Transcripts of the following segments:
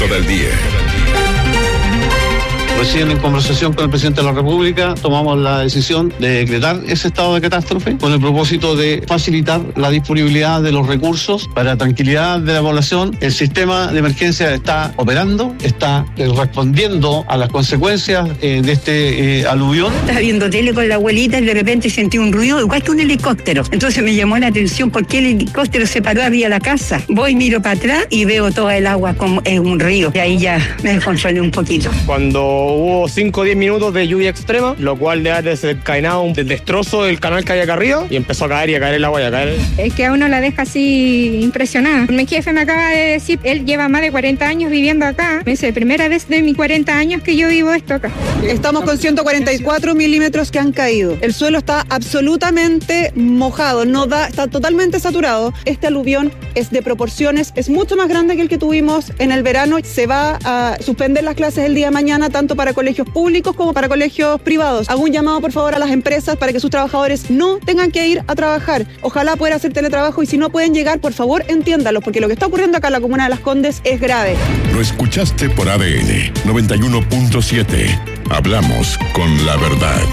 Del día. Recién en conversación con el presidente de la República tomamos la decisión de decretar ese estado de catástrofe con el propósito de facilitar la disponibilidad de los recursos para tranquilidad de la población. El sistema de emergencia está operando, está respondiendo a las consecuencias de este aluvión. Estaba viendo tele con la abuelita y de repente sentí un ruido igual que un helicóptero. Entonces me llamó la atención por qué el helicóptero se paró arriba de la casa. Voy, miro para atrás y veo toda el agua como en un río. Y ahí ya me descontrolé un poquito. Cuando hubo 5 o 10 minutos de lluvia extrema, lo cual le ha desencadenado un destrozo del canal que hay acá arriba y empezó a caer el agua y a caer. Es que a uno la deja así impresionada. Mi jefe me acaba de decir, él lleva más de 40 años viviendo acá. Me dice, primera vez de mis 40 años que yo vivo esto acá. Estamos con 144 milímetros que han caído. El suelo está absolutamente mojado, está totalmente saturado. Este aluvión es de proporciones, es mucho más grande que el que tuvimos en el verano. Se va a suspender las clases el día de mañana, tanto para colegios públicos como para colegios privados. Hago un llamado, por favor, a las empresas para que sus trabajadores no tengan que ir a trabajar. Ojalá puedan hacer teletrabajo y si no pueden llegar, por favor, entiéndalos, porque lo que está ocurriendo acá en la comuna de Las Condes es grave. Lo escuchaste por ADN 91.7. Hablamos con la verdad.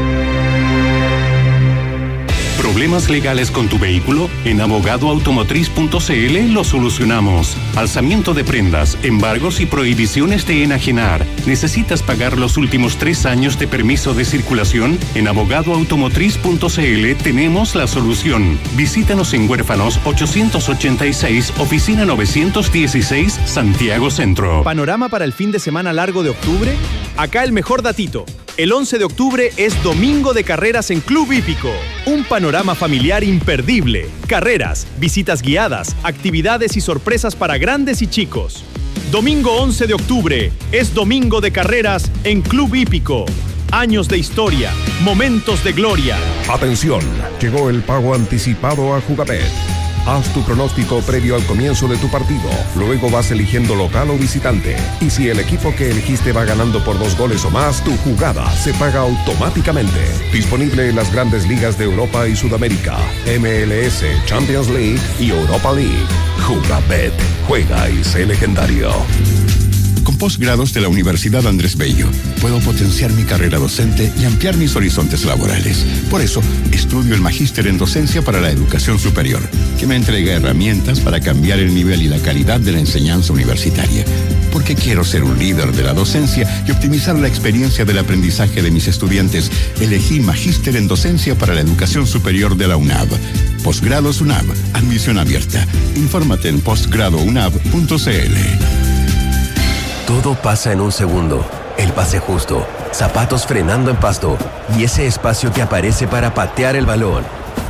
¿Problemas legales con tu vehículo? En abogadoautomotriz.cl lo solucionamos. Alzamiento de prendas, embargos y prohibiciones de enajenar. ¿Necesitas pagar los últimos 3 años de permiso de circulación? En abogadoautomotriz.cl tenemos la solución. Visítanos en Huérfanos 886, oficina 916, Santiago Centro. ¿Panorama para el fin de semana largo de octubre? Acá el mejor datito. El 11 de octubre es domingo de carreras en Club Hípico. Un panorama familiar imperdible. Carreras, visitas guiadas, actividades y sorpresas para grandes y chicos. Domingo 11 de octubre es domingo de carreras en Club Hípico. Años de historia, momentos de gloria. Atención, llegó el pago anticipado a Jugabet. Haz tu pronóstico previo al comienzo de tu partido. Luego vas eligiendo local o visitante. Y si el equipo que elegiste va ganando por 2 goles o más, tu jugada se paga automáticamente. Disponible en las grandes ligas de Europa y Sudamérica, MLS, Champions League y Europa League. Jugabet. Juega y sé legendario. Con posgrados de la Universidad Andrés Bello, puedo potenciar mi carrera docente y ampliar mis horizontes laborales. Por eso, estudio el Magíster en Docencia para la Educación Superior, que me entrega herramientas para cambiar el nivel y la calidad de la enseñanza universitaria. Porque quiero ser un líder de la docencia y optimizar la experiencia del aprendizaje de mis estudiantes, elegí Magíster en Docencia para la Educación Superior de la UNAV. Posgrados UNAV, admisión abierta. Infórmate en postgradounab.cl. Todo pasa en un segundo. El pase justo, zapatos frenando en pasto y ese espacio que aparece para patear el balón.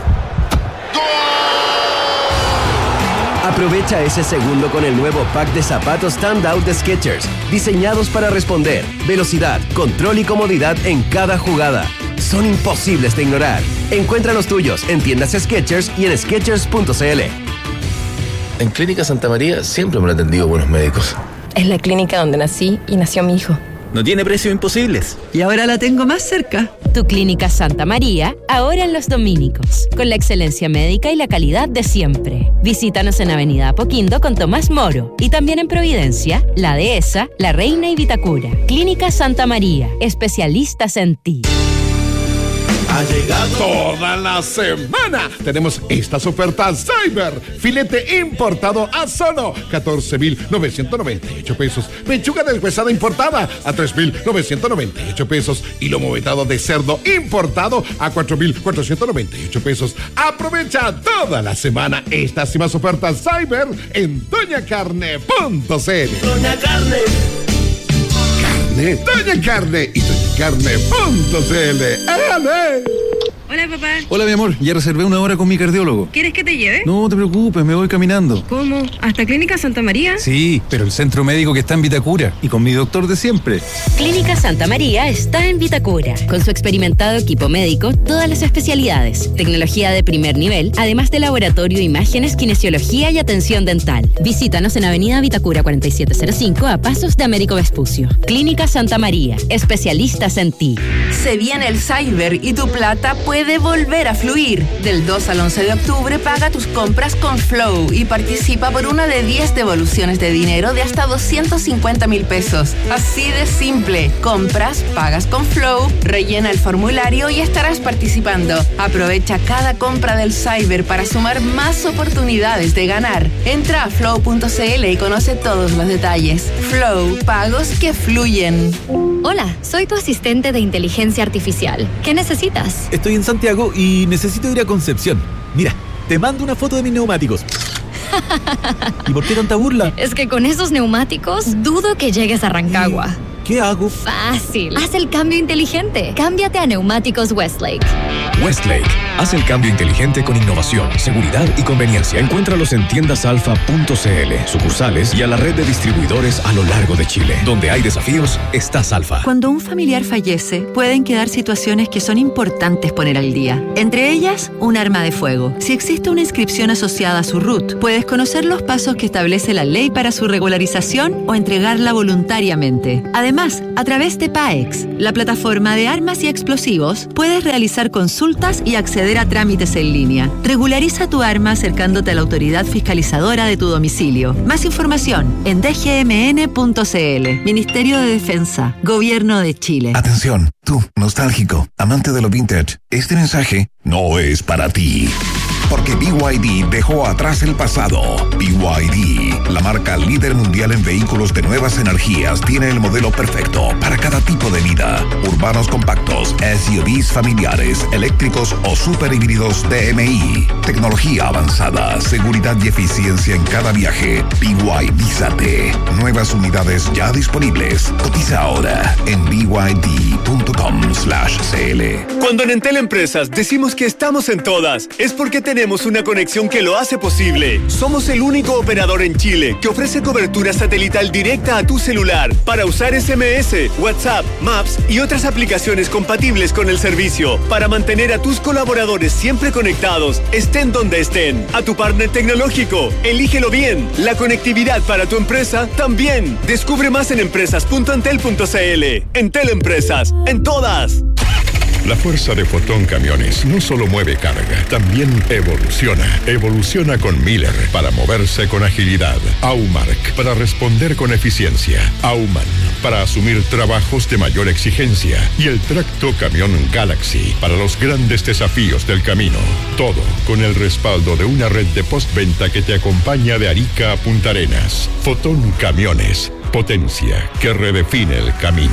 Aprovecha ese segundo con el nuevo pack de zapatos Standout de Skechers, diseñados para responder, velocidad, control y comodidad en cada jugada. Son imposibles de ignorar. Encuentra los tuyos en tiendas Skechers y en Skechers.cl. En Clínica Santa María siempre me han atendido buenos médicos. Es la clínica donde nací y nació mi hijo. No tiene precios imposibles. Y ahora la tengo más cerca. Tu Clínica Santa María, ahora en Los Dominicos, con la excelencia médica y la calidad de siempre. Visítanos en Avenida Apoquindo con Tomás Moro y también en Providencia, La Dehesa, La Reina y Vitacura. Clínica Santa María, especialistas en ti. Ha llegado toda la semana. Tenemos estas ofertas Cyber. Filete importado a solo 14,998 pesos. Pechuga deshuesada importada a 3,998 pesos. Y lomo vetado de cerdo importado a 4,498 pesos. Aprovecha toda la semana estas y más ofertas Cyber en doñacarne.cl. Doña Carne. Doña Carne y doñacarne.cl. ¡Ale! Hola, papá. Hola, mi amor. Ya reservé una hora con mi cardiólogo. ¿Quieres que te lleve? No te preocupes, me voy caminando. ¿Cómo? ¿Hasta Clínica Santa María? Sí, pero el centro médico que está en Vitacura y con mi doctor de siempre. Clínica Santa María está en Vitacura. Con su experimentado equipo médico, todas las especialidades, tecnología de primer nivel, además de laboratorio, imágenes, kinesiología y atención dental. Visítanos en Avenida Vitacura 4705 a pasos de Américo Vespucio. Clínica Santa María, especialistas en ti. Se viene el Cyber y tu plata puede puede volver a fluir. Del 2 al 11 de octubre paga tus compras con Flow y participa por una de 10 devoluciones de dinero de hasta 250,000 pesos. Así de simple. Compras, pagas con Flow, rellena el formulario y estarás participando. Aprovecha cada compra del Cyber para sumar más oportunidades de ganar. Entra a flow.cl y conoce todos los detalles. Flow, pagos que fluyen. Hola, soy tu asistente de inteligencia artificial. ¿Qué necesitas? Estoy en Santiago y necesito ir a Concepción. Mira, te mando una foto de mis neumáticos. ¿Y por qué tanta burla? Es que con esos neumáticos dudo que llegues a Rancagua. ¿Qué hago? Fácil. Haz el cambio inteligente. Cámbiate a Neumáticos Westlake. Westlake. Haz el cambio inteligente con innovación, seguridad y conveniencia. Encuéntralos en tiendasalfa.cl, sucursales y a la red de distribuidores a lo largo de Chile. Donde hay desafíos, estás Alfa. Cuando un familiar fallece, pueden quedar situaciones que son importantes poner al día. Entre ellas, un arma de fuego. Si existe una inscripción asociada a su RUT, puedes conocer los pasos que establece la ley para su regularización o entregarla voluntariamente. Además, a través de PAEX, la plataforma de armas y explosivos, puedes realizar consultas y acceder a trámites en línea. Regulariza tu arma acercándote a la autoridad fiscalizadora de tu domicilio. Más información en dgmn.cl. Ministerio de Defensa, Gobierno de Chile. Atención, tú, nostálgico, amante de lo vintage. Este mensaje no es para ti. Porque BYD dejó atrás el pasado. BYD, la marca líder mundial en vehículos de nuevas energías, tiene el modelo perfecto para cada tipo de vida. Urbanos compactos, SUVs familiares, eléctricos o super híbridos DMI. Tecnología avanzada, seguridad y eficiencia en cada viaje. BYDízate. Nuevas unidades ya disponibles. Cotiza ahora en byd.com/cl. Cuando en Entel Empresas decimos que estamos en todas, es porque tenemos una conexión que lo hace posible. Somos el único operador en Chile que ofrece cobertura satelital directa a tu celular para usar SMS, WhatsApp, Maps y otras aplicaciones compatibles con el servicio, para mantener a tus colaboradores siempre conectados, estén donde estén. A tu partner tecnológico, elígelo bien. La conectividad para tu empresa también. Descubre más en empresas.entel.cl. Entel Empresas, en todas. La fuerza de Fotón Camiones no solo mueve carga, también evoluciona. Evoluciona con Miller para moverse con agilidad. Aumark para responder con eficiencia. Auman para asumir trabajos de mayor exigencia. Y el tracto camión Galaxy para los grandes desafíos del camino. Todo con el respaldo de una red de postventa que te acompaña de Arica a Punta Arenas. Fotón Camiones. Potencia que redefine el camino.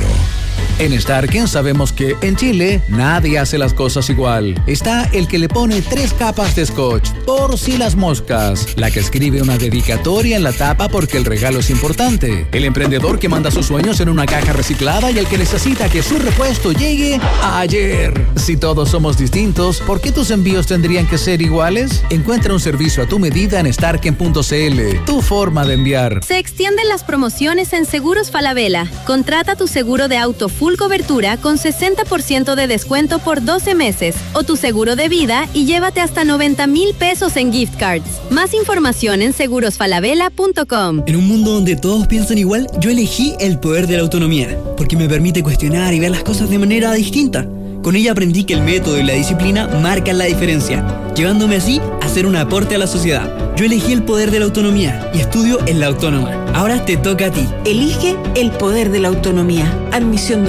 En Starken sabemos que en Chile nadie hace las cosas igual. Está el que le pone 3 capas de scotch por si las moscas, la que escribe una dedicatoria en la tapa porque el regalo es importante, el emprendedor que manda sus sueños en una caja reciclada y el que necesita que su repuesto llegue ayer. Si todos somos distintos, ¿por qué tus envíos tendrían que ser iguales? Encuentra un servicio a tu medida en starken.cl, tu forma de enviar. Se extienden las promociones en Seguros Falabella. Contrata tu seguro de auto full cobertura con 60% de descuento por 12 meses o tu seguro de vida y llévate hasta 90,000 pesos en gift cards. Más información en segurosfalabella.com. En un mundo donde todos piensan igual, yo elegí el poder de la autonomía, porque me permite cuestionar y ver las cosas de manera distinta. Con ella aprendí que el método y la disciplina marcan la diferencia, llevándome así a hacer un aporte a la sociedad. Yo elegí el poder de la autonomía y estudio en la Autónoma. Ahora te toca a ti. Elige el poder de la autonomía. Admisión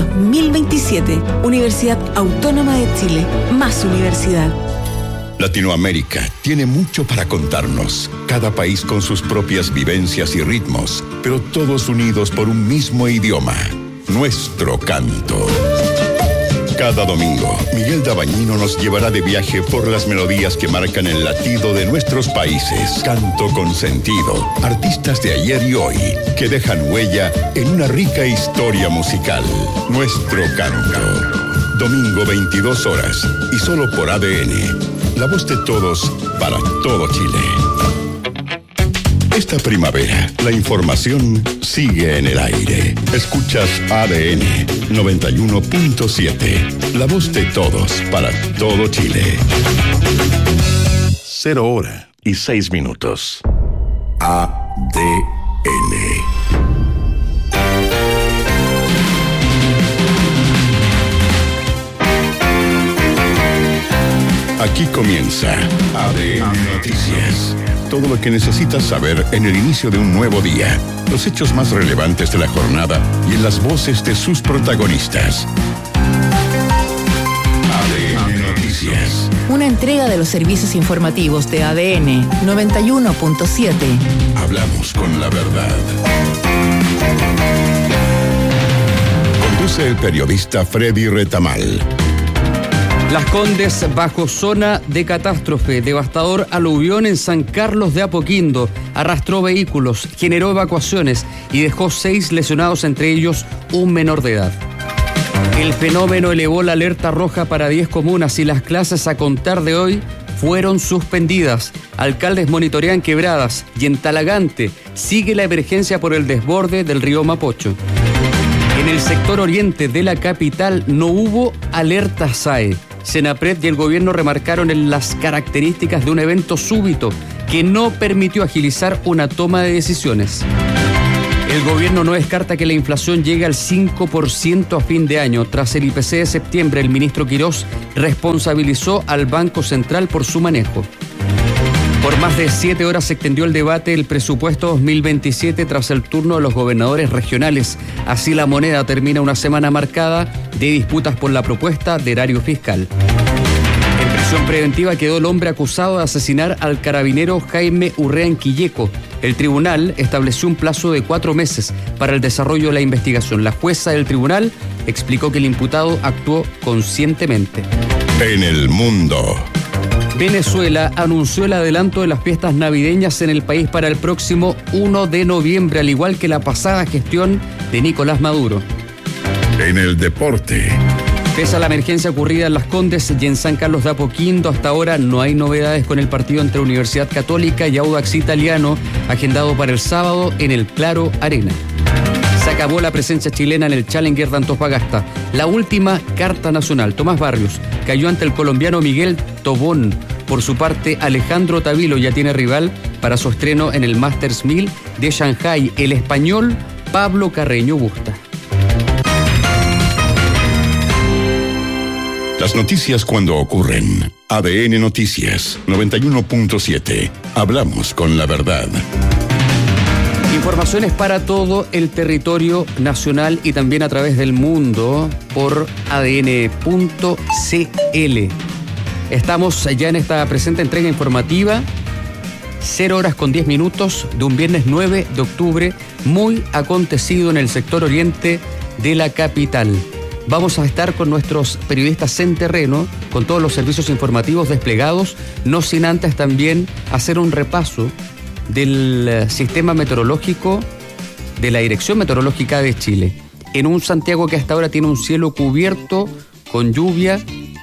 2027. Universidad Autónoma de Chile. Más universidad. Latinoamérica tiene mucho para contarnos. Cada país con sus propias vivencias y ritmos, pero todos unidos por un mismo idioma. Nuestro canto. Cada domingo, Miguel Dabañino nos llevará de viaje por las melodías que marcan el latido de nuestros países. Canto con sentido. Artistas de ayer y hoy que dejan huella en una rica historia musical. Nuestro canto. Domingo 22 horas y solo por ADN. La voz de todos para todo Chile. Esta primavera, la información sigue en el aire. Escuchas ADN 91.7. La voz de todos para todo Chile. 0:06. ADN. Aquí comienza ADN Noticias. Todo lo que necesitas saber en el inicio de un nuevo día. Los hechos más relevantes de la jornada y en las voces de sus protagonistas. ADN Noticias. Una entrega de los servicios informativos de ADN 91.7. Hablamos con la verdad. Conduce el periodista Freddy Retamal. Las Condes bajo zona de catástrofe. Devastador aluvión en San Carlos de Apoquindo. Arrastró vehículos, generó evacuaciones y dejó 6 lesionados, entre ellos un menor de edad. El fenómeno elevó la alerta roja para 10 comunas y las clases a contar de hoy fueron suspendidas. Alcaldes monitorean quebradas y en Talagante sigue la emergencia por el desborde del río Mapocho. En el sector oriente de la capital no hubo alerta SAE. Senapred y el gobierno remarcaron en las características de un evento súbito que no permitió agilizar una toma de decisiones. El gobierno no descarta que la inflación llegue al 5% a fin de año. Tras el IPC de septiembre, el ministro Quirós responsabilizó al Banco Central por su manejo. Por más de 7 horas se extendió el debate del presupuesto 2027 tras el turno de los gobernadores regionales. Así La Moneda termina una semana marcada de disputas por la propuesta de erario fiscal. En prisión preventiva quedó el hombre acusado de asesinar al carabinero Jaime Urrea en Quilleco. El tribunal estableció un plazo de 4 meses para el desarrollo de la investigación. La jueza del tribunal explicó que el imputado actuó conscientemente. En el mundo. Venezuela anunció el adelanto de las fiestas navideñas en el país para el próximo 1 de noviembre, al igual que la pasada gestión de Nicolás Maduro. En el deporte. Pese a la emergencia ocurrida en Las Condes y en San Carlos de Apoquindo, hasta ahora no hay novedades con el partido entre Universidad Católica y Audax Italiano, agendado para el sábado en el Claro Arena. Se acabó la presencia chilena en el Challenger de Antofagasta. La última carta nacional. Tomás Barrios cayó ante el colombiano Miguel Tobón. Por su parte, Alejandro Tavilo ya tiene rival para su estreno en el Masters 1000 de Shanghái, el español Pablo Carreño Busta. Las noticias cuando ocurren. ADN Noticias 91.7. Hablamos con la verdad. Informaciones para todo el territorio nacional y también a través del mundo por adn.cl. Estamos ya en esta presente entrega informativa, 0 horas con 10 minutos de un viernes 9 de octubre, muy acontecido en el sector oriente de la capital. Vamos a estar con nuestros periodistas en terreno, con todos los servicios informativos desplegados, no sin antes también hacer un repaso del sistema meteorológico de la Dirección Meteorológica de Chile. En un Santiago que hasta ahora tiene un cielo cubierto con lluvia,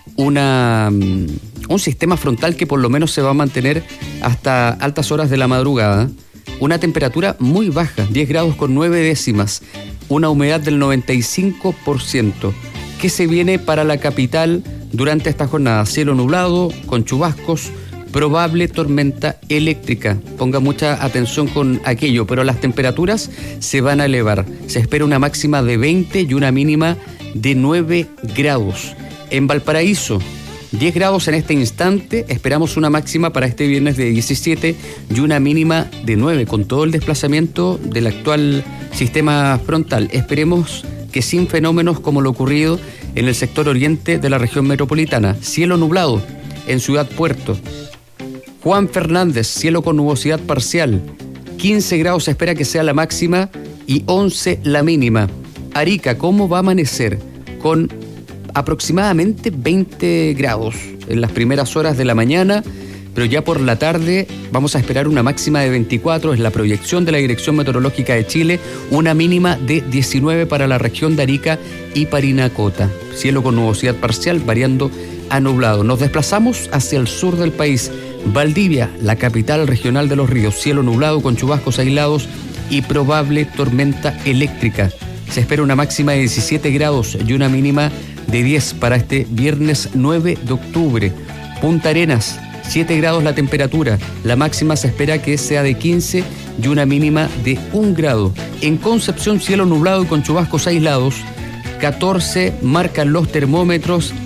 un sistema frontal que por lo menos se va a mantener hasta altas horas de la madrugada, una temperatura muy baja, 10 grados con 9 décimas, una humedad del 95%. ¿Qué se viene para la capital durante esta jornada? Cielo nublado, con chubascos, probable tormenta eléctrica. Ponga mucha atención con aquello, pero las temperaturas se van a elevar. Se espera una máxima de 20 y una mínima de 9 grados. En Valparaíso, 10 grados en este instante. Esperamos una máxima para este viernes de 17 y una mínima de 9, con todo el desplazamiento del actual sistema frontal. Esperemos que sin fenómenos como lo ocurrido en el sector oriente de la región metropolitana. Cielo nublado en Ciudad Puerto. Juan Fernández, cielo con nubosidad parcial. 15 grados se espera que sea la máxima y 11 la mínima. Arica, ¿cómo va a amanecer? Con aproximadamente 20 grados en las primeras horas de la mañana, pero ya por la tarde vamos a esperar una máxima de 24, es la proyección de la Dirección Meteorológica de Chile, una mínima de 19 para la región de Arica y Parinacota. Cielo con nubosidad parcial, variando a nublado. Nos desplazamos hacia el sur del país. Valdivia, la capital regional de los ríos, cielo nublado con chubascos aislados y probable tormenta eléctrica. Se espera una máxima de 17 grados y una mínima de 10 para este viernes 9 de octubre. Punta Arenas, 7 grados la temperatura, la máxima se espera que sea de 15 y una mínima de 1 grado. En Concepción, cielo nublado y con chubascos aislados, 14 marcan los termómetros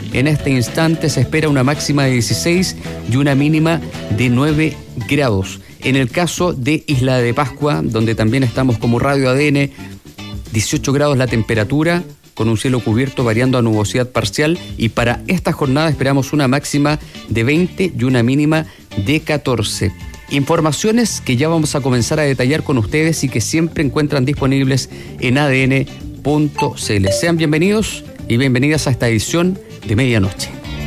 En este instante se espera una máxima de 16 y una mínima de 9 grados. En el caso de Isla de Pascua, donde también estamos como Radio ADN, 18 grados la temperatura, con un cielo cubierto variando a nubosidad parcial, y para esta jornada esperamos una máxima de 20 y una mínima de 14. Informaciones que ya vamos a comenzar a detallar con ustedes y que siempre encuentran disponibles en adn.cl. Sean bienvenidos y bienvenidas a esta edición de Medianoche.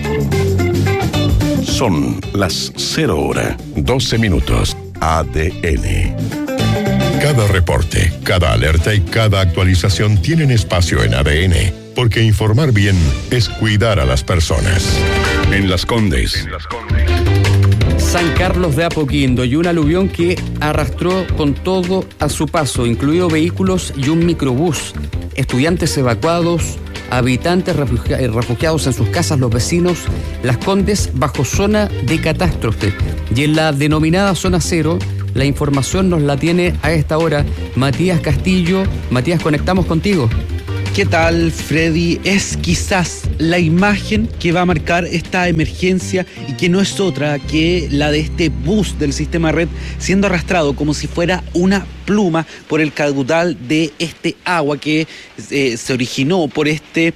Son las 0:12. ADN. Cada reporte, cada alerta y cada actualización tienen espacio en ADN, porque informar bien es cuidar a las personas. En Las Condes. San Carlos de Apoquindo, y un aluvión que arrastró con todo a su paso, incluido vehículos y un microbús. Estudiantes evacuados, habitantes refugiados en sus casas, los vecinos. Las Condes bajo zona de catástrofe. Y en la denominada zona cero, la información nos la tiene a esta hora Matías Castillo. Matías, conectamos contigo. ¿Qué tal, Freddy? Es quizás la imagen que va a marcar esta emergencia, y que no es otra que la de este bus del sistema Red siendo arrastrado como si fuera una pluma por el caudal de este agua que se originó por este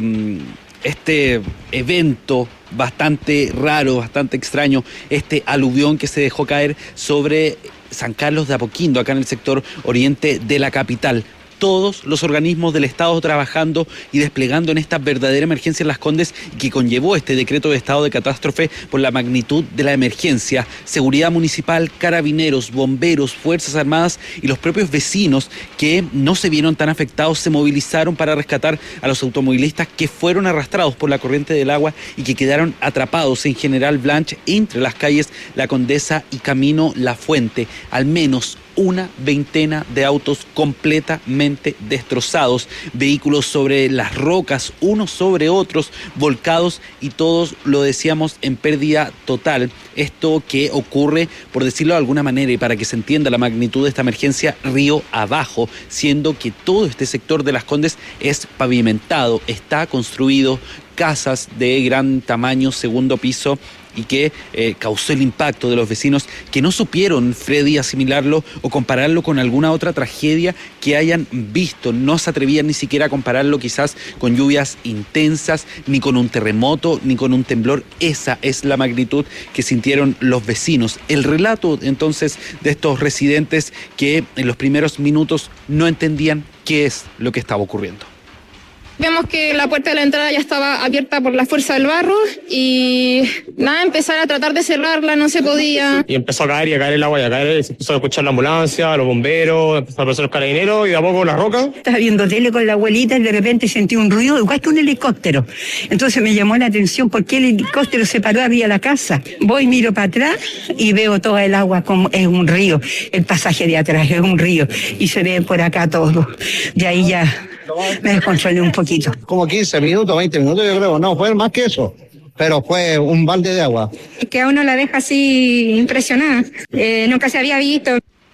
evento bastante raro, bastante extraño, este aluvión que se dejó caer sobre San Carlos de Apoquindo, acá en el sector oriente de la capital. Todos los organismos del Estado trabajando y desplegando en esta verdadera emergencia en Las Condes, que conllevó este decreto de estado de catástrofe por la magnitud de la emergencia. Seguridad municipal, carabineros, bomberos, Fuerzas Armadas y los propios vecinos, que no se vieron tan afectados, se movilizaron para rescatar a los automovilistas que fueron arrastrados por la corriente del agua y que quedaron atrapados en General Blanche entre las calles La Condesa y Camino La Fuente. Al menos una veintena de autos completamente destrozados, vehículos sobre las rocas, unos sobre otros, volcados, y todos, lo decíamos, en pérdida total. Esto que ocurre, por decirlo de alguna manera, y para que se entienda la magnitud de esta emergencia, río abajo, siendo que todo este sector de Las Condes es pavimentado, está construido, casas de gran tamaño, segundo piso, y que causó el impacto de los vecinos que no supieron, Freddy, asimilarlo o compararlo con alguna otra tragedia que hayan visto. No se atrevían ni siquiera a compararlo quizás con lluvias intensas, ni con un terremoto, ni con un temblor. Esa es la magnitud que sintieron los vecinos. El relato entonces de estos residentes que en los primeros minutos no entendían qué es lo que estaba ocurriendo. Vemos que la puerta de la entrada ya estaba abierta por la fuerza del barro y nada, empezar a tratar de cerrarla, no se podía. Y empezó a caer y a caer el agua y a caer, y se empezó a escuchar la ambulancia, los bomberos, empezó a aparecer los carabineros y de a poco la roca. Estaba viendo tele con la abuelita y de repente sentí un ruido igual que un helicóptero. Entonces me llamó la atención por qué el helicóptero se paró arriba de la casa. Voy, miro para atrás y veo toda el agua como es un río. El pasaje de atrás es un río y se ve por acá todo. Y ahí ya me descontrolé un poquito. Como 15 minutos, 20 minutos, yo creo. No, fue más que eso. Pero fue un balde de agua. Que a uno la deja así impresionada. Nunca se había visto.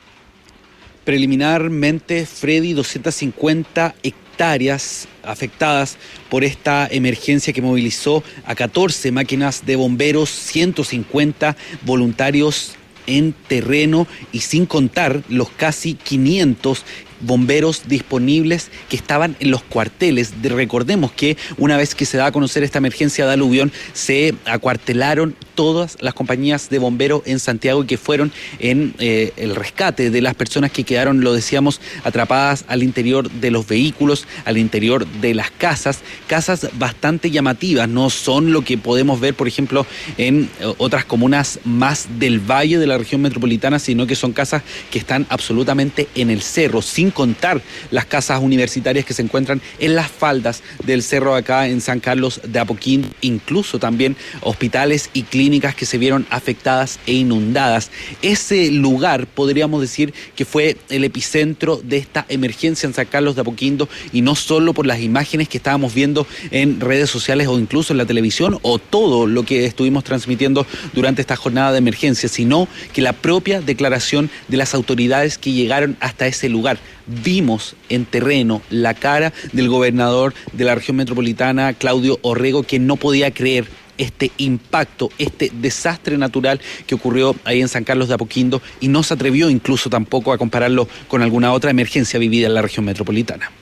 Preliminarmente, Freddy, 250 hectáreas afectadas por esta emergencia que movilizó a 14 máquinas de bomberos, 150 voluntarios en terreno, y sin contar los casi 500 bomberos disponibles que estaban en los cuarteles. Recordemos que una vez que se da a conocer esta emergencia de aluvión, se acuartelaron todas las compañías de bomberos en Santiago y que fueron en el rescate de las personas que quedaron, lo decíamos, atrapadas al interior de los vehículos, al interior de las casas bastante llamativas. No son lo que podemos ver, por ejemplo, en otras comunas más del valle de la región metropolitana, sino que son casas que están absolutamente en el cerro, sin contar las casas universitarias que se encuentran en las faldas del cerro acá en San Carlos de Apoquindo, incluso también hospitales y clínicas clínicas que se vieron afectadas e inundadas. Ese lugar podríamos decir que fue el epicentro de esta emergencia en San Carlos de Apoquindo, y no solo por las imágenes que estábamos viendo en redes sociales o incluso en la televisión, o todo lo que estuvimos transmitiendo durante esta jornada de emergencia, sino que la propia declaración de las autoridades que llegaron hasta ese lugar. Vimos en terreno la cara del gobernador de la región metropolitana, Claudio Orrego, que no podía creer este impacto, este desastre natural que ocurrió ahí en San Carlos de Apoquindo, y no se atrevió incluso tampoco a compararlo con alguna otra emergencia vivida en la región metropolitana.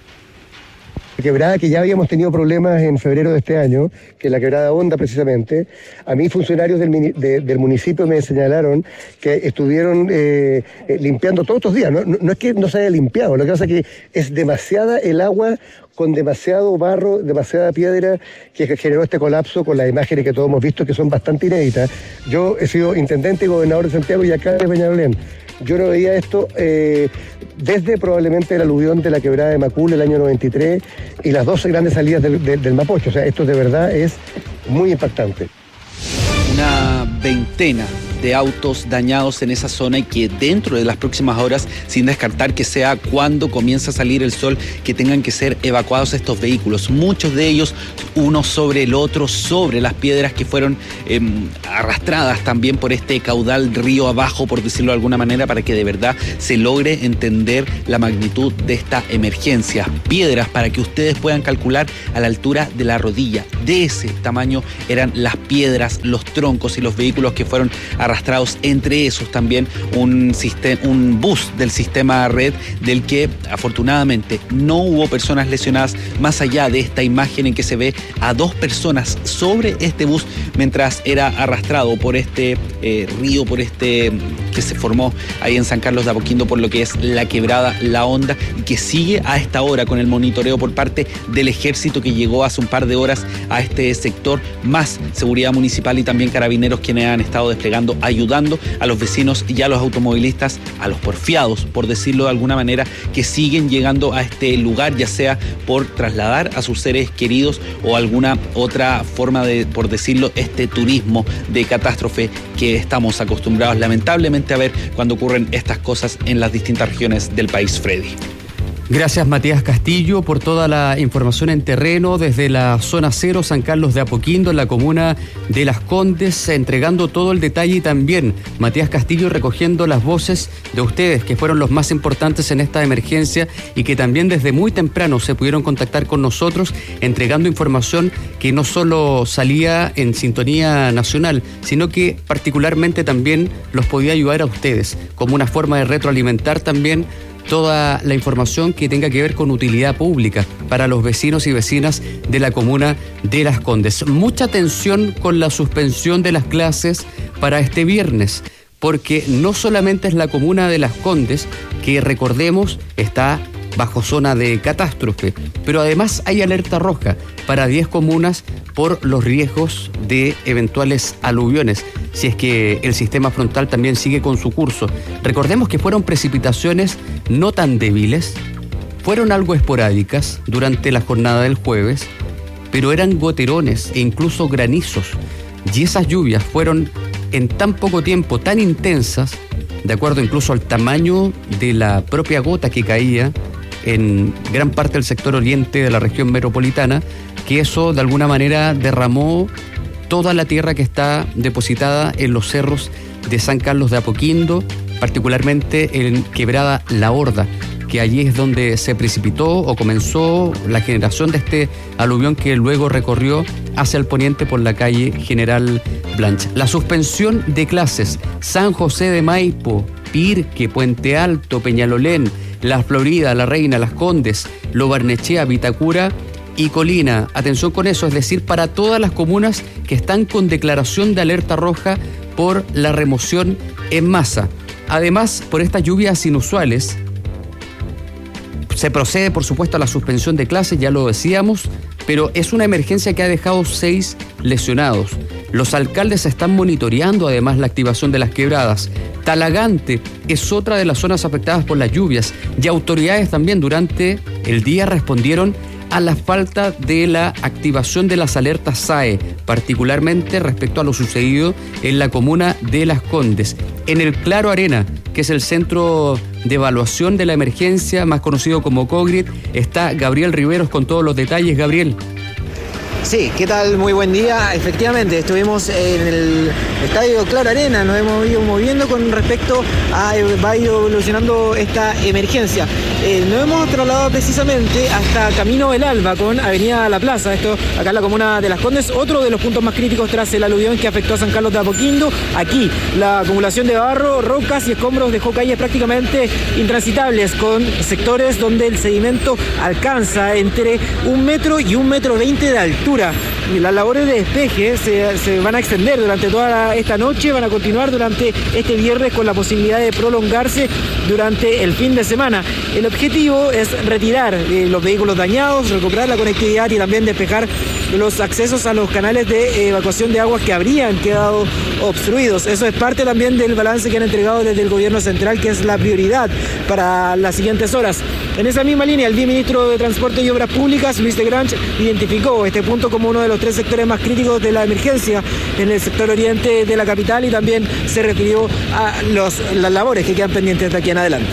Quebrada que ya habíamos tenido problemas en febrero de este año, que es la quebrada Honda precisamente. A mí funcionarios del municipio me señalaron que estuvieron limpiando todos estos días. No es que no se haya limpiado, lo que pasa es que es demasiada el agua con demasiado barro, demasiada piedra, que generó este colapso con las imágenes que todos hemos visto, que son bastante inéditas. Yo he sido intendente y gobernador de Santiago y acá de Peñalolén. Yo no veía esto desde probablemente el aluvión de la quebrada de Macul el año 93 y las 12 grandes salidas del Mapocho. O sea, esto de verdad es muy impactante. Una veintena de autos dañados en esa zona, y que dentro de las próximas horas, sin descartar que sea cuando comienza a salir el sol, que tengan que ser evacuados estos vehículos. Muchos de ellos uno sobre el otro, sobre las piedras que fueron arrastradas también por este caudal río abajo, por decirlo de alguna manera, para que de verdad se logre entender la magnitud de esta emergencia. Piedras para que ustedes puedan calcular a la altura de la rodilla. De ese tamaño eran las piedras, los troncos y los vehículos que fueron arrastrados, entre esos también un bus del sistema Red, del que afortunadamente no hubo personas lesionadas, más allá de esta imagen en que se ve a 2 personas sobre este bus mientras era arrastrado por este río, por este que se formó ahí en San Carlos de Apoquindo, por lo que es la quebrada La Honda, y que sigue a esta hora con el monitoreo por parte del ejército, que llegó hace un par de horas a este sector, más seguridad municipal y también carabineros, quienes han estado desplegando, ayudando a los vecinos y a los automovilistas, a los porfiados, por decirlo de alguna manera, que siguen llegando a este lugar, ya sea por trasladar a sus seres queridos o alguna otra forma de, por decirlo, este turismo de catástrofe que estamos acostumbrados lamentablemente a ver cuando ocurren estas cosas en las distintas regiones del país, Freddy. Gracias, Matías Castillo, por toda la información en terreno desde la zona 0, San Carlos de Apoquindo, en la comuna de Las Condes, entregando todo el detalle, y también Matías Castillo recogiendo las voces de ustedes, que fueron los más importantes en esta emergencia y que también desde muy temprano se pudieron contactar con nosotros, entregando información que no solo salía en sintonía nacional, sino que particularmente también los podía ayudar a ustedes, como una forma de retroalimentar también toda la información que tenga que ver con utilidad pública para los vecinos y vecinas de la comuna de Las Condes. Mucha atención con la suspensión de las clases para este viernes, porque no solamente es la comuna de Las Condes, que recordemos está bajo zona de catástrofe, pero además hay alerta roja para 10 comunas por los riesgos de eventuales aluviones, si es que el sistema frontal también sigue con su curso. Recordemos que fueron precipitaciones no tan débiles, fueron algo esporádicas durante la jornada del jueves, pero eran goterones e incluso granizos, y esas lluvias fueron en tan poco tiempo tan intensas, de acuerdo incluso al tamaño de la propia gota que caía en gran parte del sector oriente de la región metropolitana, que eso de alguna manera derramó toda la tierra que está depositada en los cerros de San Carlos de Apoquindo, particularmente en Quebrada La Horda, que allí es donde se precipitó o comenzó la generación de este aluvión que luego recorrió hacia el poniente por la calle General Blanch. La suspensión de clases: San José de Maipo, Pirque, Puente Alto, Peñalolén, La Florida, La Reina, Las Condes, Lo Barnechea, Vitacura y Colina. Atención con eso, es decir, para todas las comunas que están con declaración de alerta roja por la remoción en masa. Además, por estas lluvias inusuales, se procede, por supuesto, a la suspensión de clases, ya lo decíamos, pero es una emergencia que ha dejado 6 lesionados. Los alcaldes están monitoreando además la activación de las quebradas. Talagante es otra de las zonas afectadas por las lluvias, y autoridades también durante el día respondieron a la falta de la activación de las alertas SAE, particularmente respecto a lo sucedido en la comuna de Las Condes. En el Claro Arena, que es el centro de evaluación de la emergencia, más conocido como COGRIT, está Gabriel Riveros con todos los detalles. Gabriel. Sí, ¿qué tal? Muy buen día. Efectivamente, estuvimos en el estadio Claro Arena, nos hemos ido moviendo con respecto a va evolucionando esta emergencia. Nos hemos trasladado precisamente hasta Camino del Alba con Avenida La Plaza, esto acá en la comuna de Las Condes, otro de los puntos más críticos tras el aluvión que afectó a San Carlos de Apoquindo. Aquí la acumulación de barro, rocas y escombros dejó calles prácticamente intransitables, con sectores donde el sedimento alcanza entre 1 metro y 1,20 metros de altura. Y las labores de despeje se van a extender durante toda esta noche, van a continuar durante este viernes con la posibilidad de prolongarse durante el fin de semana. El objetivo es retirar los vehículos dañados, recuperar la conectividad y también despejar los accesos a los canales de evacuación de aguas que habrían quedado obstruidos. Eso es parte también del balance que han entregado desde el gobierno central, que es la prioridad para las siguientes horas. En esa misma línea, el viceministro de Transporte y Obras Públicas, Luis de Grange, identificó este punto como uno de los 3 sectores más críticos de la emergencia en el sector oriente de la capital, y también se refirió a las labores que quedan pendientes de aquí en adelante.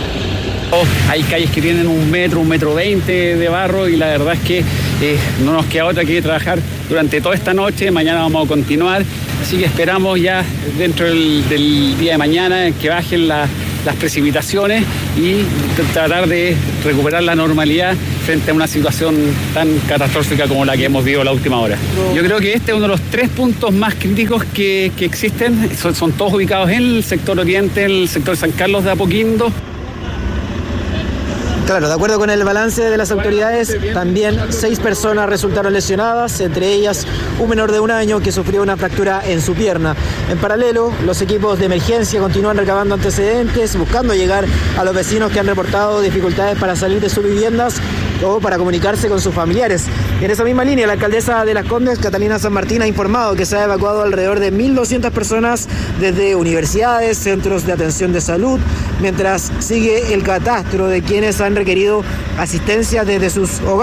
Hay calles que tienen 1 metro, 1,20 metros de barro, y la verdad es que no nos queda otra que trabajar durante toda esta noche. Mañana vamos a continuar, así que esperamos ya dentro del día de mañana que bajen las precipitaciones y tratar de recuperar la normalidad frente a una situación tan catastrófica como la que hemos vivido la última hora. Yo creo que este es uno de los 3 puntos más críticos que existen, son todos ubicados en el sector oriente, en el sector San Carlos de Apoquindo. Claro, de acuerdo con el balance de las autoridades, también 6 personas resultaron lesionadas, entre ellas un menor de 1 año que sufrió una fractura en su pierna. En paralelo, los equipos de emergencia continúan recabando antecedentes, buscando llegar a los vecinos que han reportado dificultades para salir de sus viviendas o para comunicarse con sus familiares. En esa misma línea, la alcaldesa de Las Condes, Catalina San Martín, ha informado que se ha evacuado alrededor de 1.200 personas desde universidades, centros de atención de salud, mientras sigue el catastro de quienes han requerido asistencia desde sus hogares.